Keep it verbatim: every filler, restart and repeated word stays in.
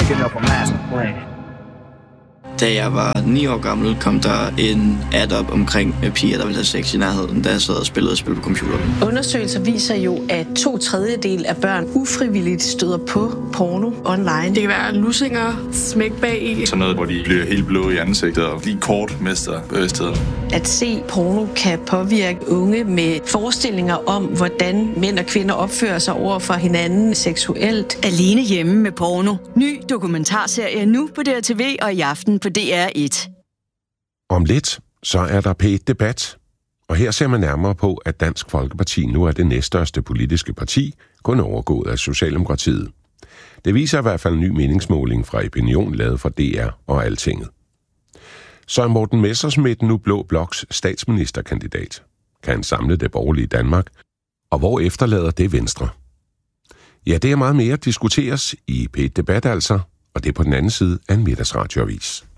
picking up a master plan. Da jeg var ni år gammel, kom der en ad op omkring piger, der ville have sex i nærheden, da jeg sad og spillede spil på computeren. Undersøgelser viser jo, at to tredjedel af børn ufrivilligt støder på porno online. Det kan være lussinger, smæk bag i. Sådan noget, hvor de bliver helt blå i ansigtet og lige kort mister bevidstheden. At se porno kan påvirke unge med forestillinger om, hvordan mænd og kvinder opfører sig over for hinanden seksuelt. Alene hjemme med porno. Ny dokumentarserie nu på D R T V og i aften på D R et. Om lidt, så er der P et Debat. Og her ser man nærmere på, at Dansk Folkeparti nu er det næststørste politiske parti, kun overgået af Socialdemokratiet. Det viser i hvert fald en ny meningsmåling fra Opinion lavet fra D R og Altinget. Så er Morten Messerschmidt nu Blå Bloks statsministerkandidat. Kan han samle det borgerlige Danmark? Og hvor efterlader det Venstre? Ja, det er meget mere diskuteres i P et Debat altså, og det er på den anden side af en middagsradioavis.